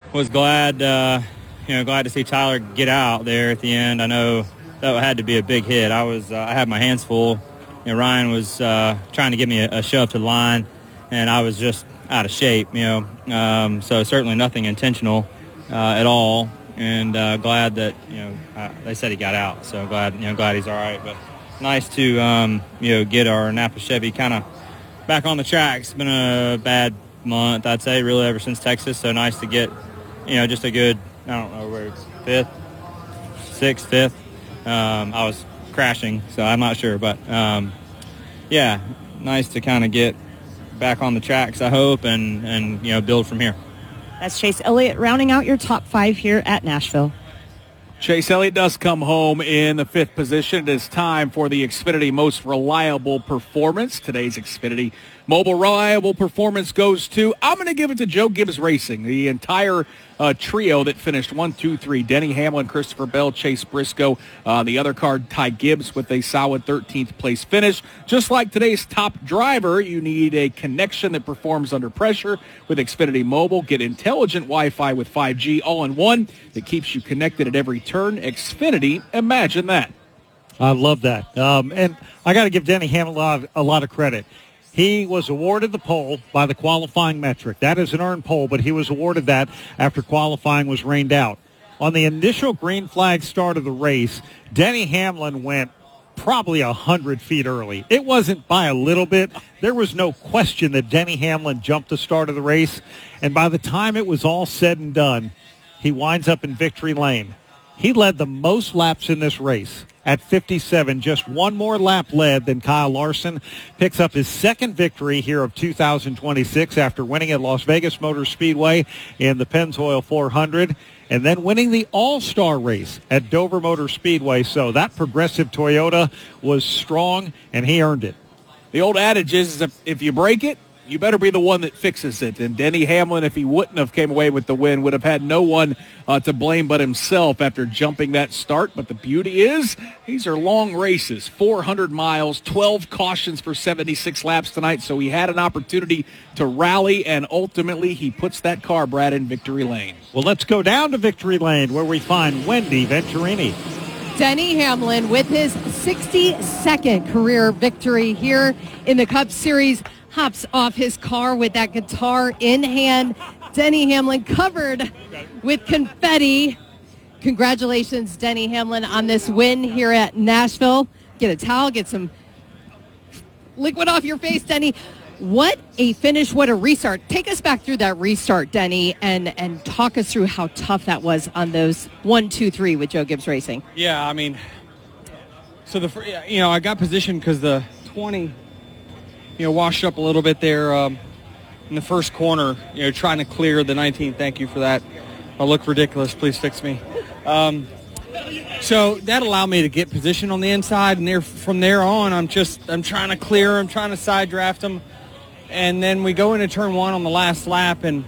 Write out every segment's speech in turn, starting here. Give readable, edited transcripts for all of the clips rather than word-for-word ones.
was glad, glad to see Tyler get out there at the end. I know that had to be a big hit. I had my hands full. Ryan was trying to give me a shove to the line, and I was just out of shape, so certainly nothing intentional at all. And glad that, they said he got out. So glad he's all right. But nice to, get our Napa Chevy kind of back on the track. It's been a bad month, I'd say, really, ever since Texas. So nice to get, just a good, I don't know where it's fifth. I was crashing, so I'm not sure. But, nice to kind of get back on the tracks, I hope, and build from here. That's Chase Elliott rounding out your top 5 here at Nashville. Chase Elliott does come home in the 5th position. It is time for the Xfinity Most Reliable Performance. Today's Xfinity Mobile Reliable Performance goes to, I'm going to give it to Joe Gibbs Racing, the entire trio that finished 1, 2, 3. Denny Hamlin, Christopher Bell, Chase Briscoe. The other car, Ty Gibbs, with a solid 13th place finish. Just like today's top driver, you need a connection that performs under pressure with Xfinity Mobile. Get intelligent Wi-Fi with 5G all-in-one that keeps you connected at every turn. Xfinity, imagine that. I love that. And I got to give Denny Hamlin a lot of credit. He was awarded the pole by the qualifying metric. That is an earned pole, but he was awarded that after qualifying was rained out. On the initial green flag start of the race, Denny Hamlin went probably 100 feet early. It wasn't by a little bit. There was no question that Denny Hamlin jumped the start of the race. And by the time it was all said and done, he winds up in victory lane. He led the most laps in this race at 57, just one more lap led than Kyle Larson. Picks up his second victory here of 2026 after winning at Las Vegas Motor Speedway in the Pennzoil 400 and then winning the All-Star race at Dover Motor Speedway. So that Progressive Toyota was strong, and he earned it. The old adage is if you break it, you better be the one that fixes it. And Denny Hamlin, if he wouldn't have came away with the win, would have had no one to blame but himself after jumping that start. But the beauty is, these are long races, 400 miles, 12 cautions for 76 laps tonight. So he had an opportunity to rally, and ultimately he puts that car, Brad, in victory lane. Well, let's go down to victory lane where we find Wendy Venturini. Denny Hamlin with his 62nd career victory here in the Cup Series. Hops off his car with that guitar in hand. Denny Hamlin covered with confetti. Congratulations, Denny Hamlin, on this win here at Nashville. Get a towel, get some liquid off your face, Denny. What a finish, what a restart. Take us back through that restart, Denny, and talk us through how tough that was on those 1, 2, 3 with Joe Gibbs Racing. Yeah, I mean, so I got positioned because the 20... washed up a little bit there in the first corner, trying to clear the 19. Thank you for that. I look ridiculous. Please fix me. So that allowed me to get position on the inside, and from there on, I'm trying to clear. I'm trying to side draft them. And then we go into turn 1 on the last lap, and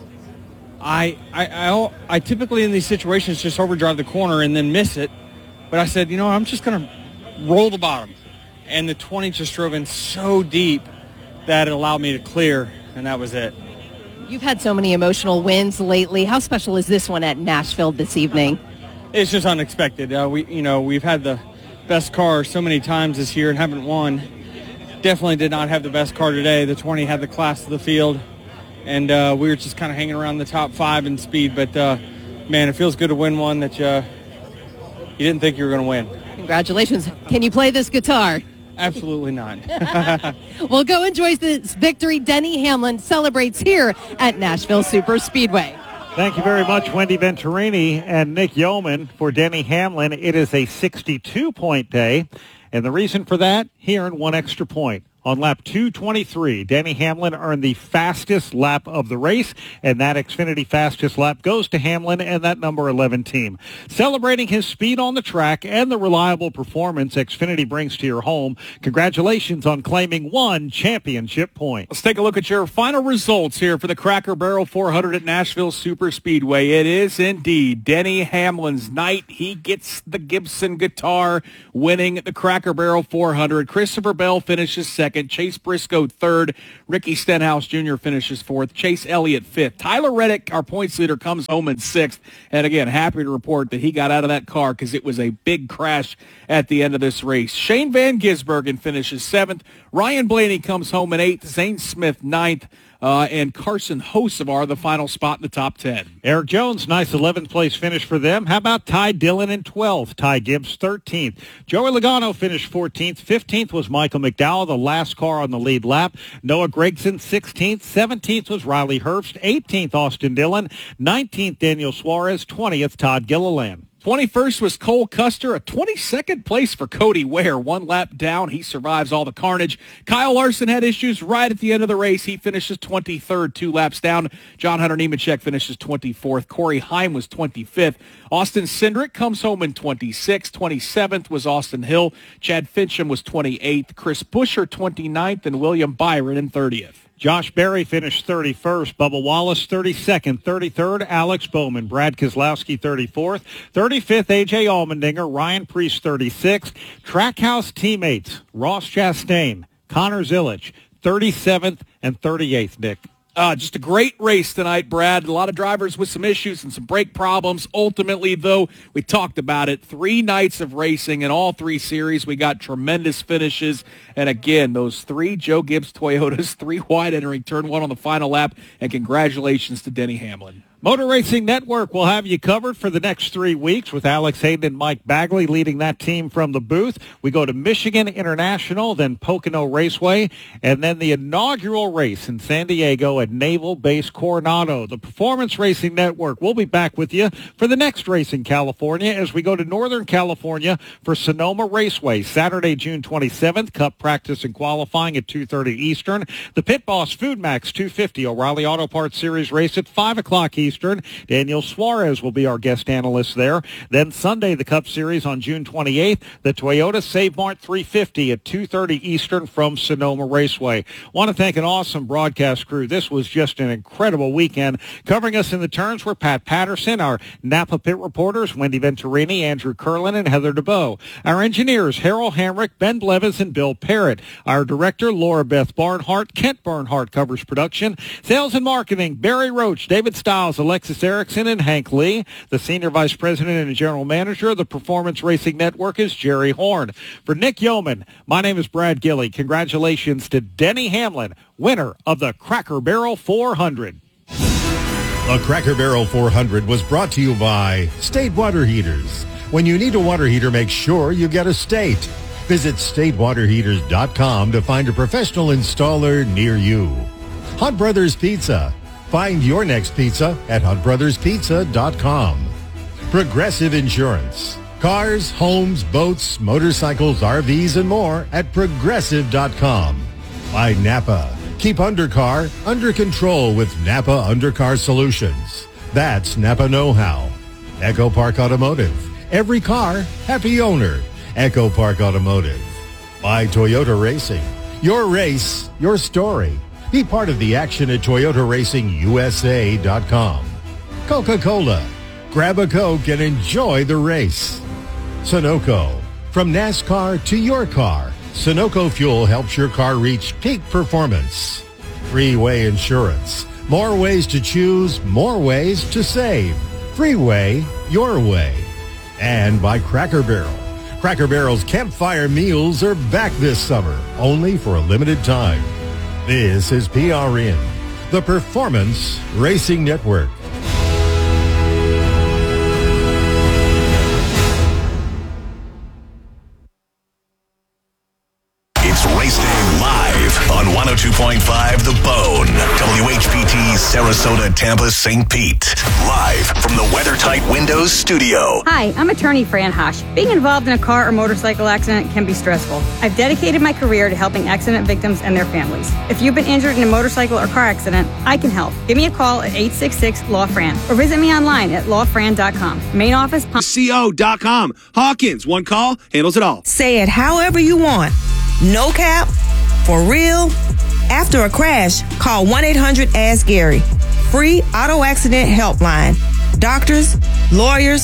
I typically in these situations just overdrive the corner and then miss it. But I said, I'm just going to roll the bottom. And the 20 just drove in so deep that it allowed me to clear, and that was it. You've had so many emotional wins lately. How special is this one at Nashville this evening? It's just unexpected. We've had the best car so many times this year and haven't won. Definitely did not have the best car today. The 20 had the class of the field, and we were just kind of hanging around the top 5 in speed. But, man, it feels good to win one that you didn't think you were going to win. Congratulations. Can you play this guitar? Absolutely not. Well, go enjoy this victory. Denny Hamlin celebrates here at Nashville Super Speedway. Thank you very much, Wendy Venturini and Nick Yeoman, for Denny Hamlin. It is a 62-point day, and the reason for that, he earned 1 extra point. On lap 223, Denny Hamlin earned the fastest lap of the race, and that Xfinity fastest lap goes to Hamlin and that number 11 team. Celebrating his speed on the track and the reliable performance Xfinity brings to your home, congratulations on claiming 1 championship point. Let's take a look at your final results here for the Cracker Barrel 400 at Nashville Super Speedway. It is indeed Denny Hamlin's night. He gets the Gibson guitar, winning the Cracker Barrel 400. Christopher Bell finishes second. second. Chase Briscoe third. Ricky Stenhouse Jr. finishes fourth. Chase Elliott fifth. Tyler Reddick, our points leader, comes home in sixth. And again, happy to report that he got out of that car because it was a big crash at the end of this race. Shane Van Gisbergen finishes seventh. Ryan Blaney comes home in eighth. Zane Smith ninth. And Carson Hocevar, the final spot in the top 10. Eric Jones, nice 11th place finish for them. How about Ty Dillon in 12th? Ty Gibbs 13th. Joey Logano finished 14th. 15th was Michael McDowell, the last car on the lead lap. Noah Gragson 16th. 17th was Riley Herbst. 18th Austin Dillon. 19th Daniel Suarez. 20th Todd Gilliland. 21st was Cole Custer, a 22nd place for Cody Ware. One lap down, he survives all the carnage. Kyle Larson had issues right at the end of the race. He finishes 23rd, 2 laps down. John Hunter Nemechek finishes 24th. Corey Heim was 25th. Austin Cindric comes home in 26th. 27th was Austin Hill. Chad Fincham was 28th. Chris Buescher 29th, and William Byron in 30th. Josh Berry finished 31st. Bubba Wallace 32nd. 33rd, Alex Bowman. Brad Keselowski 34th. 35th, A.J. Allmendinger. Ryan Preece 36th. Trackhouse teammates Ross Chastain, Connor Zilic 37th and 38th, Nick. Just a great race tonight, Brad. A lot of drivers with some issues and some brake problems. Ultimately, though, we talked about it. 3 nights of racing in all 3 series. We got tremendous finishes. And again, those 3 Joe Gibbs Toyotas, 3 wide entering turn 1 on the final lap. And congratulations to Denny Hamlin. Motor Racing Network will have you covered for the next 3 weeks with Alex Hayden and Mike Bagley leading that team from the booth. We go to Michigan International, then Pocono Raceway, and then the inaugural race in San Diego at Naval Base Coronado. The Performance Racing Network will be back with you for the next race in California as we go to Northern California for Sonoma Raceway, Saturday, June 27th. Cup practice and qualifying at 2:30 Eastern. The Pit Boss Food Max 250 O'Reilly Auto Parts Series race at 5 o'clock Eastern. Daniel Suarez will be our guest analyst there. Then Sunday, the Cup Series on June 28th, the Toyota Save Mart 350 at 2:30 Eastern from Sonoma Raceway. Want to thank an awesome broadcast crew. This was just an incredible weekend. Covering us in the turns were Pat Patterson, our Napa Pit reporters, Wendy Venturini, Andrew Curlin, and Heather DeBoe. Our engineers, Harold Hamrick, Ben Blevis, and Bill Parrott. Our director, Laura Beth Barnhart. Kent Bernhardt covers production. Sales and marketing, Barry Roach, David Stiles, Alexis Erickson, and Hank Lee. The Senior Vice President and General Manager of the Performance Racing Network is Jerry Horn. For Nick Yeoman, my name is Brad Gilley. Congratulations to Denny Hamlin, winner of the Cracker Barrel 400. The Cracker Barrel 400 was brought to you by State Water Heaters. When you need a water heater, make sure you get a State. Visit statewaterheaters.com to find a professional installer near you. Hunt Brothers Pizza. Find your next pizza at huntbrotherspizza.com. Progressive Insurance. Cars, homes, boats, motorcycles, RVs, and more at progressive.com. By Napa. Keep undercar under control with Napa Undercar Solutions. That's Napa know-how. Echo Park Automotive. Every car, happy owner. Echo Park Automotive. By Toyota Racing. Your race, your story. Be part of the action at ToyotaRacingUSA.com. Coca-Cola. Grab a Coke and enjoy the race. Sunoco. From NASCAR to your car, Sunoco Fuel helps your car reach peak performance. Freeway Insurance. More ways to choose, more ways to save. Freeway, your way. And by Cracker Barrel. Cracker Barrel's campfire meals are back this summer, only for a limited time. This is PRN, the Performance Racing Network. It's Race Day live on 102.5 The Bone, WHPT, Sarasota, Tampa, St. Pete. Live from the WeatherTight Windows studio. Hi, I'm attorney Fran Hosh. Being involved in a car or motorcycle accident can be stressful. I've dedicated my career to helping accident victims and their families. If you've been injured in a motorcycle or car accident, I can help. Give me a call at 866-LAW-FRAN or visit me online at lawfran.com. Main office, CO.com. Hawkins, one call, handles it all. Say it however you want. No cap, for real. After a crash, call 1-800-ASK-GARY. Free auto accident helpline. Doctors, lawyers,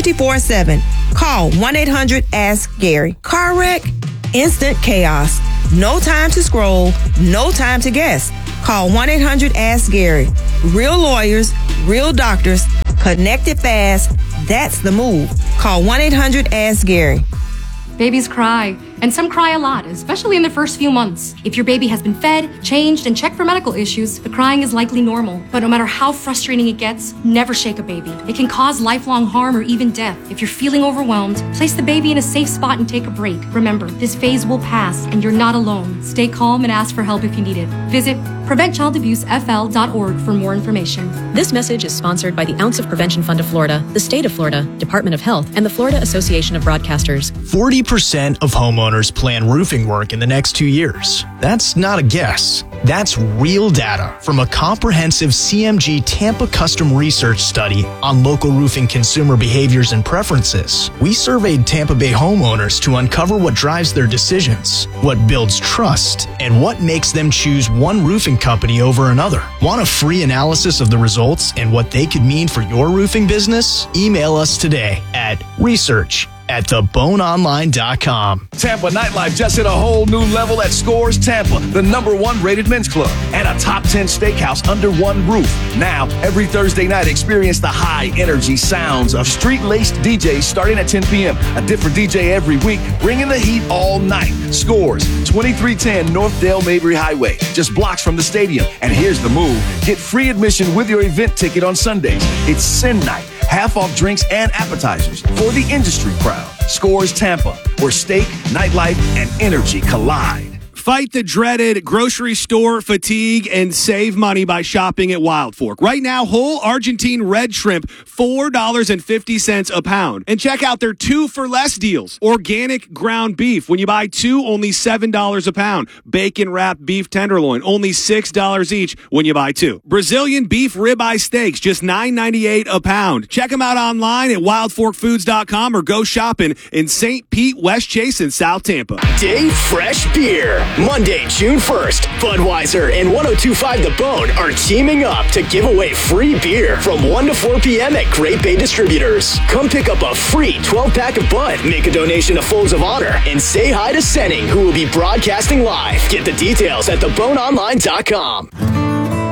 24/7. Call 1-800-ASK-GARY. Car wreck, instant chaos. No time to scroll, no time to guess. Call 1-800-ASK-GARY. Real lawyers, real doctors, connected fast. That's the move. Call 1-800-ASK-GARY. Babies cry, and some cry a lot, especially in the first few months. If your baby has been fed, changed, and checked for medical issues, the crying is likely normal. But no matter how frustrating it gets, never shake a baby. It can cause lifelong harm or even death. If you're feeling overwhelmed, place the baby in a safe spot and take a break. Remember, this phase will pass, and you're not alone. Stay calm and ask for help if you need it. Visit PreventChildAbuseFL.org for more information. This message is sponsored by the Ounce of Prevention Fund of Florida, the State of Florida, Department of Health, and the Florida Association of Broadcasters. 40% of homeowners plan roofing work in the next 2 years. That's not a guess. That's real data from a comprehensive CMG Tampa custom research study on local roofing consumer behaviors and preferences. We surveyed Tampa Bay homeowners to uncover what drives their decisions, what builds trust, and what makes them choose one roofing company over another. Want a free analysis of the results and what they could mean for your roofing business? Email us today at research@theboneonline.com. Tampa nightlife just hit a whole new level at Scores Tampa, the #1 rated men's club, and a top 10 steakhouse under one roof. Now, every Thursday night, experience the high-energy sounds of street-laced DJs starting at 10 p.m. A different DJ every week, bringing the heat all night. Scores, 2310 North Dale Mabry Highway, just blocks from the stadium. And here's the move. Get free admission with your event ticket on Sundays. It's Sin Night. Half off drinks and appetizers for the industry crowd. Scores Tampa, where steak, nightlife, and energy collide. Fight the dreaded grocery store fatigue and save money by shopping at Wild Fork. Right now, whole Argentine red shrimp, $4.50 a pound. And check out their 2 for less deals. Organic ground beef. When you buy 2, only $7 a pound. Bacon wrapped beef tenderloin, only $6 each when you buy 2. Brazilian beef ribeye steaks, just $9.98 a pound. Check them out online at wildforkfoods.com or go shopping in St. Pete, West Chase, and South Tampa. Dave Fresh Beer. Monday, June 1st, Budweiser and 102.5 The Bone are teaming up to give away free beer from 1 to 4 p.m. at Great Bay Distributors. Come pick up a free 12-pack of Bud, make a donation to Folds of Honor, and say hi to Senning, who will be broadcasting live. Get the details at theboneonline.com.